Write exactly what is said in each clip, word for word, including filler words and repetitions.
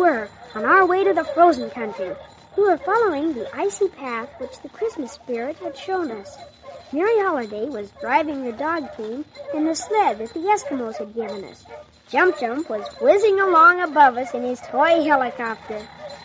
were, on our way to the frozen country. We were following the icy path which the Christmas spirit had shown us. Mary Holiday was driving the dog team in the sled that the Eskimos had given us. Jump Jump was whizzing along above us in his toy helicopter.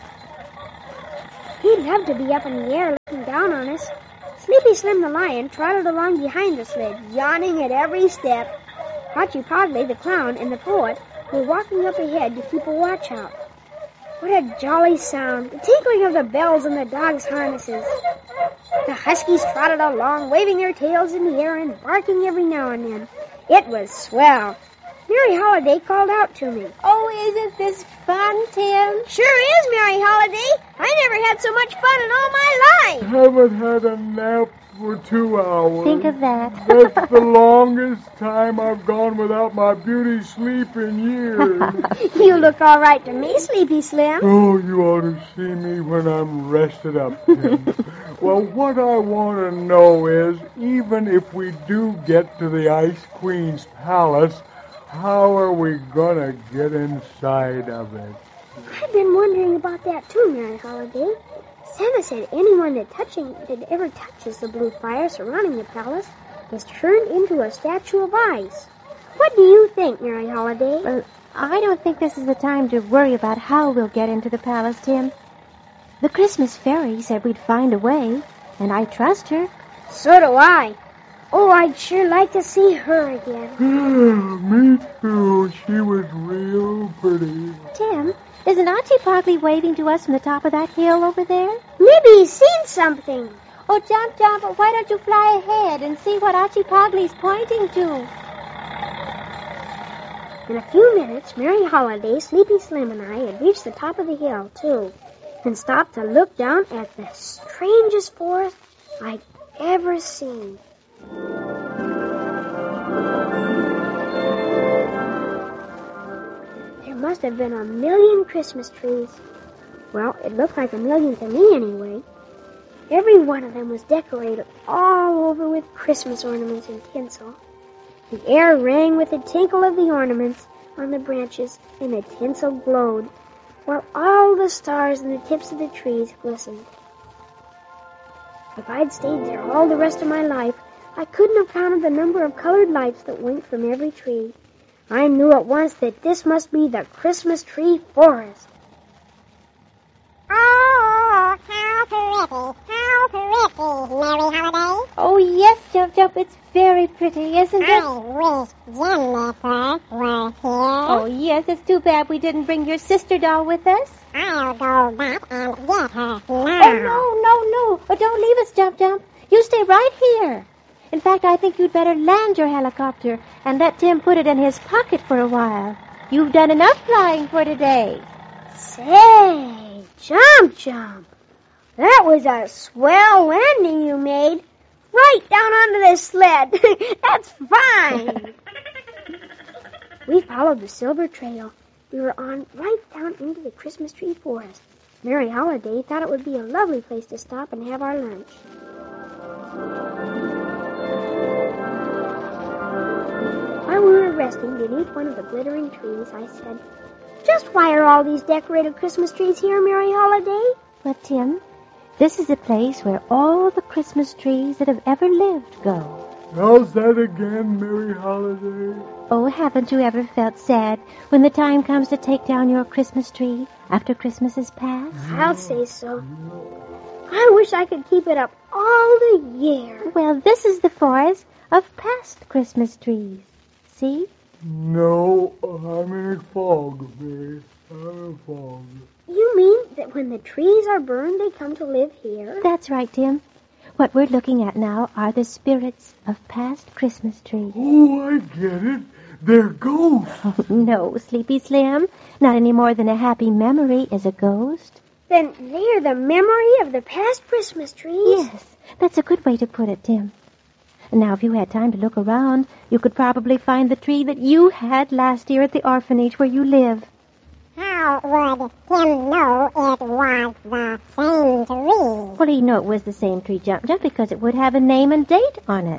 He'd love to be up in the air looking down on us. Sleepy Slim the lion trotted along behind the sled, yawning at every step. Hachi Podley the clown and the poet were walking up ahead to keep a watch out. What a jolly sound, the tinkling of the bells in the dogs' harnesses. The huskies trotted along, waving their tails in the air and barking every now and then. It was swell. Mary Holiday called out to me. Oh, isn't this fun, Tim? Sure is, Mary Holiday. I never had so much fun in all my life. Haven't had a nap for two hours. Think of that. That's the longest time I've gone without my beauty sleep in years. You look all right to me, Sleepy Slim. Oh, you ought to see me when I'm rested up, Tim. Well, what I want to know is, even if we do get to the Ice Queen's palace, how are we going to get inside of it? I've been wondering about that too, Mary Holiday. Santa said anyone that touching that ever touches the blue fire surrounding the palace is turned into a statue of ice. What do you think, Mary Holiday? Well, I don't think this is the time to worry about how we'll get into the palace, Tim. The Christmas fairy said we'd find a way, and I trust her. So do I. Oh, I'd sure like to see her again. Me too. She was real pretty. Tim, isn't Archie Pogley waving to us from the top of that hill over there? Maybe he's seen something. Oh, Jump Jump, why don't you fly ahead and see what Archie Pogley's pointing to? In a few minutes, Mary Holiday, Sleepy Slim, and I had reached the top of the hill, too, and stopped to look down at the strangest forest I'd ever seen. There must have been a million Christmas trees. Well, it looked like a million to me anyway. Every one of them was decorated all over with Christmas ornaments and tinsel. The air rang with the tinkle of the ornaments on the branches, and the tinsel glowed, while all the stars in the tips of the trees glistened. If I'd stayed there all the rest of my life, I couldn't have counted the number of colored lights that winked from every tree. I knew at once that this must be the Christmas tree forest. Oh, how pretty, how pretty, Mary Holiday. Oh, yes, Jump Jump, it's very pretty, isn't it? I wish Jennifer were here. Oh, yes, it's too bad we didn't bring your sister doll with us. I'll go back and get her now. Oh, no, no, no. Oh, don't leave us, Jump Jump. You stay right here. In fact, I think you'd better land your helicopter and let Tim put it in his pocket for a while. You've done enough flying for today. Say, Jump Jump, that was a swell landing you made. Right down onto this sled. That's fine. We followed the silver trail. We were on right down into the Christmas tree forest. Mary Holiday thought it would be a lovely place to stop and have our lunch. While we were resting beneath one of the glittering trees, I said, "Just why are all these decorated Christmas trees here, Mary Holiday?" Well, Tim, this is a place where all the Christmas trees that have ever lived go. How's that again, Mary Holiday? Oh, haven't you ever felt sad when the time comes to take down your Christmas tree after Christmas is past? I'll say so. I wish I could keep it up all the year. Well, this is the forest of past Christmas trees. See? No, I'm in a fog, Mary. I'm in a fog. You mean that when the trees are burned, they come to live here? That's right, Tim. What we're looking at now are the spirits of past Christmas trees. Oh, I get it. They're ghosts. No, Sleepy Slim. Not any more than a happy memory is a ghost. Then they're the memory of the past Christmas trees? Yes, that's a good way to put it, Tim. Now, if you had time to look around, you could probably find the tree that you had last year at the orphanage where you live. How would Tim know it was the same tree? Well, he'd know it was the same tree, Jump Jump, because it would have a name and date on it.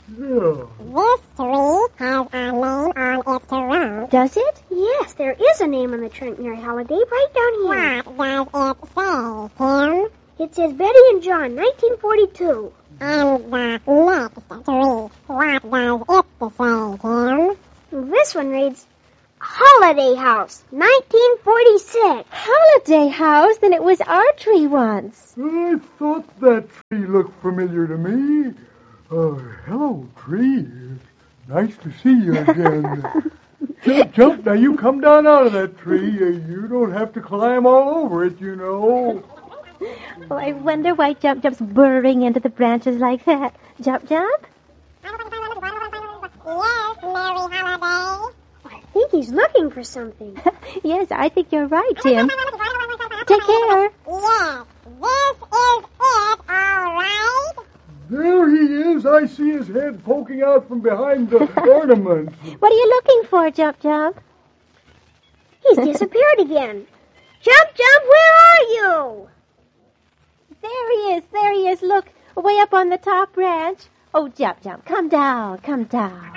Yeah. This tree has a name on its trunk. Does it? Yes, there is a name on the trunk, Mary Holiday, right down here. What does it say, Tim? It says Betty and John, nineteen forty-two. And the next tree, what does it say, Tim? This one reads Holiday House, nineteen forty-six. Holiday House? Then it was our tree once. I thought that tree looked familiar to me. Uh, hello, tree. Nice to see you again. Jump, jump. Now, you come down out of that tree. Uh, you don't have to climb all over it, you know. Oh, I wonder why Jump Jump's burrowing into the branches like that. Jump Jump? Yes, Mary Holiday. I think he's looking for something. Yes, I think you're right, Tim. Take care. Yes, this is it, all right. There he is. I see his head poking out from behind the ornaments. What are you looking for, Jump Jump? He's disappeared again. Jump, Jump, where are you? There he is. There he is. Look, way up on the top branch. Oh, Jump Jump, come down. Come down.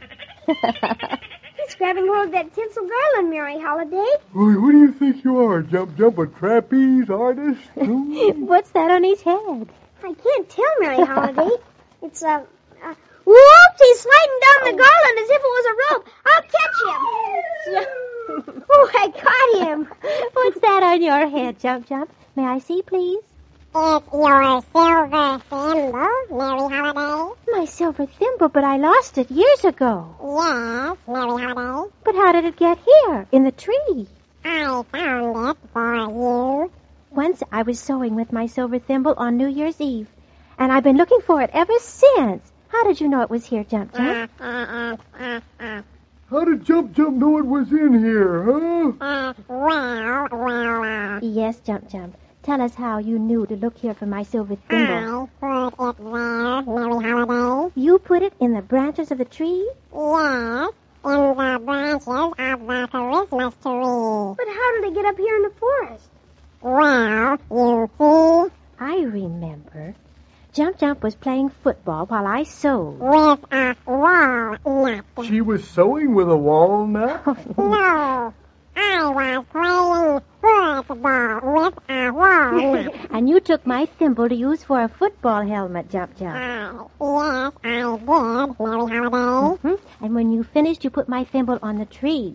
He's grabbing hold of that tinsel garland, Mary Holiday. Boy, what do you think you are, Jump Jump, a trapeze artist? Hmm? What's that on his head? I can't tell, Mary Holiday. It's a... Uh, uh, whoops, he's sliding down the garland as if it was a rope. I'll catch him. Oh, I caught him. What's that on your head, Jump Jump? May I see, please? It's your silver thimble, Mary Holiday. My silver thimble, but I lost it years ago. Yes, Mary Holiday. But how did it get here, in the tree? I found it for you. Once I was sewing with my silver thimble on New Year's Eve, and I've been looking for it ever since. How did you know it was here, Jump Jump? Uh, uh, uh, uh, How did Jump Jump know it was in here, huh? uh, well, well, uh, Yes, Jump Jump. Tell us how you knew to look here for my silver thimble. I put it there, Mary Holiday. You put it in the branches of the tree? Yes, in the branches of the Christmas tree. But how did it get up here in the forest? Well, you see, I remember. Jump Jump was playing football while I sewed. with a walnut. She was sewing with a walnut? No, I was playing football with a walnut. And you took my thimble to use for a football helmet, Jump Jump. Uh, yes, I did, Mary Holiday. Hmm? And when you finished, you put my thimble on the tree.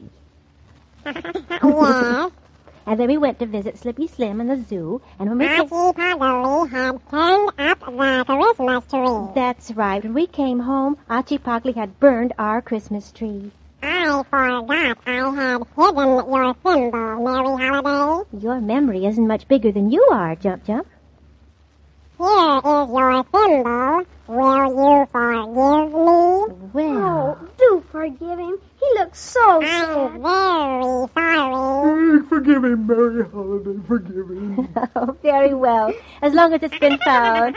Yes, And then we went to visit Slippy Slim in the zoo. And when we Archie came... Pogley had turned up the Christmas tree. That's right. When we came home, Archie Pogley had burned our Christmas tree. I forgot I had hidden your thimble, Mary Holiday. Your memory isn't much bigger than you are, Jump Jump. Here is your thimble. Will you forgive me? Well, Oh, do forgive him. He looks so I'm sad. very sorry. Hey, forgive him, Mary Holiday, forgive him. oh, very well. As long as it's been found.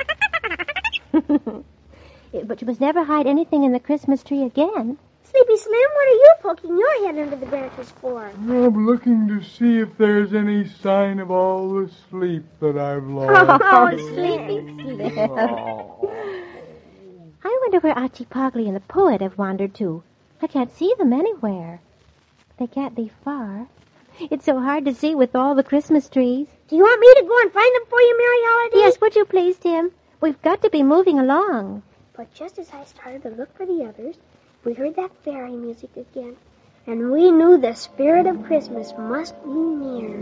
But you must never hide anything in the Christmas tree again. Sleepy Slim, what are you poking your head under the branches for? I'm looking to see if there's any sign of all the sleep that I've lost. Oh, Sleepy Slim. Oh. I wonder where Archie Pogley and the poet have wandered to. I can't see them anywhere. They can't be far. It's so hard to see with all the Christmas trees. Do you want me to go and find them for you, Mary Holiday? Yes, would you please, Tim? We've got to be moving along. But just as I started to look for the others, we heard that fairy music again, and we knew the spirit of Christmas must be near.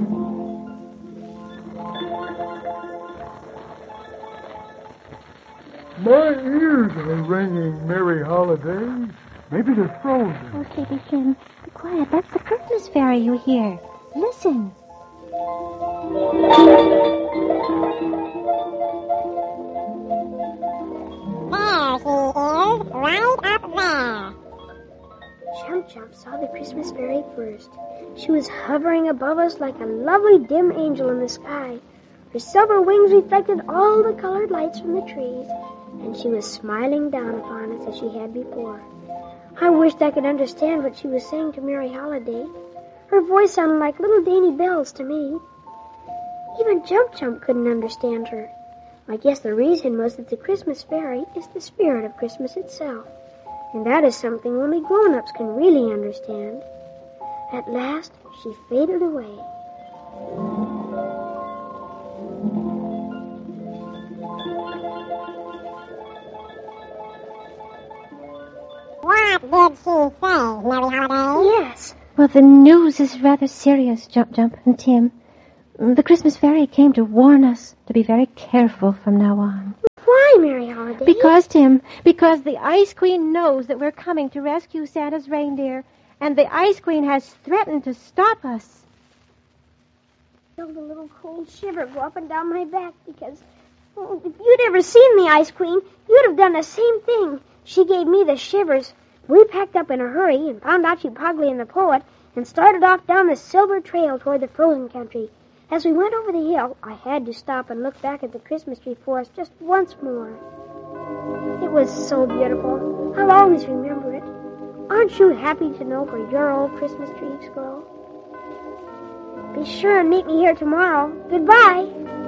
My ears are ringing, Mary Holiday. Maybe they're frozen. Oh, Sleepy Slim, be quiet. That's the Christmas fairy you hear. Listen. There he is, right up there. Jump Jump saw the Christmas fairy first. She was hovering above us like a lovely dim angel in the sky. Her silver wings reflected all the colored lights from the trees, and she was smiling down upon us as she had before. I wished I could understand what she was saying to Mary Holiday. Her voice sounded like little dainty bells to me. Even Jump Jump couldn't understand her. I guess the reason was that the Christmas fairy is the spirit of Christmas itself. And that is something only grown-ups can really understand. At last, she faded away. What did she say, Merry Holiday? Yes. Well, the news is rather serious, Jump Jump and Tim. The Christmas fairy came to warn us to be very careful from now on. Why, Merry Holiday? Because, Tim, because the Ice Queen knows that we're coming to rescue Santa's reindeer, and the Ice Queen has threatened to stop us. I felt a little cold shiver go up and down my back because oh, if you'd ever seen the Ice Queen, you'd have done the same thing. She gave me the shivers. We packed up in a hurry and found Archie Pogley and the poet and started off down the Silver Trail toward the frozen country. As we went over the hill, I had to stop and look back at the Christmas tree forest just once more. It was so beautiful. I'll always remember it. Aren't you happy to know where your old Christmas trees grow? Be sure and meet me here tomorrow. Goodbye.